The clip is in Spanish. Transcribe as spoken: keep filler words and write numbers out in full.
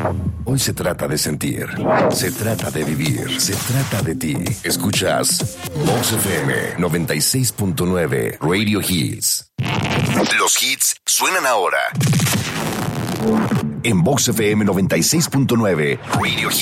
Hoy se trata de sentir, se trata de vivir, se trata de ti. Escuchas Vox F M noventa y seis punto nueve Radio Hits. Los hits suenan ahora. En Vox F M noventa y seis punto nueve Radio Hits.